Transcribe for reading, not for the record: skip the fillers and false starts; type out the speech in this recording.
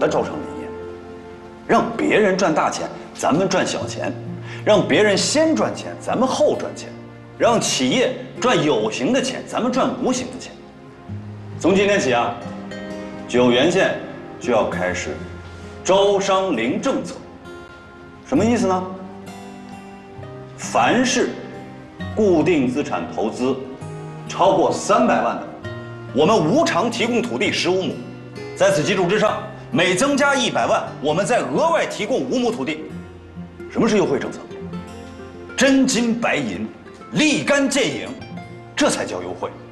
的招商引业，让别人赚大钱，咱们赚小钱；让别人先赚钱，咱们后赚钱；让企业赚有形的钱，咱们赚无形的钱。从今天起啊，九原县就要开始招商零政策，什么意思呢？凡是固定资产投资超过300万的，我们无偿提供土地15亩，在此基础之上，每增加100万，我们再额外提供5亩土地。什么是优惠政策？真金白银，立竿见影，这才叫优惠。